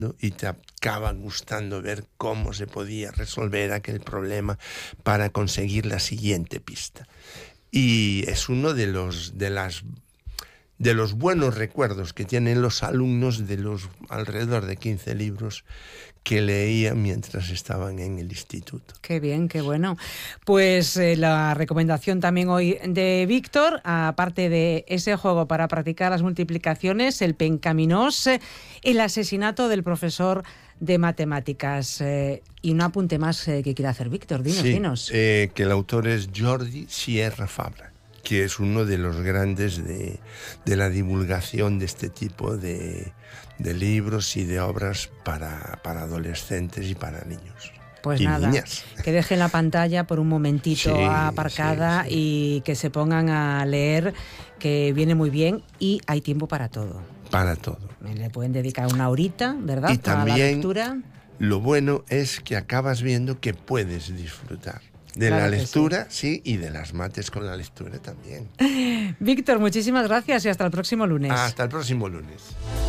y te acaba gustando ver cómo se podía resolver aquel problema para conseguir la siguiente pista. Y es uno de los buenos recuerdos que tienen los alumnos de los alrededor de 15 libros que leían mientras estaban en el instituto. Qué bien, qué bueno. Pues la recomendación también hoy de Víctor, aparte de ese juego para practicar las multiplicaciones, el Pencaminós, el asesinato del profesor de matemáticas. Y un apunte más que quiera hacer Víctor, dinos. Que el autor es Jordi Sierra Fabra, que es uno de los grandes de la divulgación de este tipo de libros y de obras para adolescentes y para niños. Pues y nada, niñas. Que dejen la pantalla por un momentito aparcada y que se pongan a leer, que viene muy bien y hay tiempo para todo. Para todo. Le pueden dedicar una horita, ¿verdad? Y para también, la lectura. Lo bueno es que acabas viendo que puedes disfrutar de Claro la que lectura, sí, y de las mates con la lectura también. Víctor, muchísimas gracias y hasta el próximo lunes. Hasta el próximo lunes.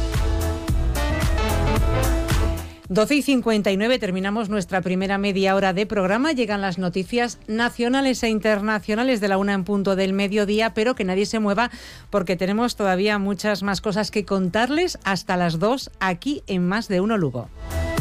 12:59, terminamos nuestra primera media hora de programa. Llegan las noticias nacionales e internacionales de la 1 en punto del mediodía, pero que nadie se mueva porque tenemos todavía muchas más cosas que contarles hasta las 2 aquí en Más de Uno Lugo.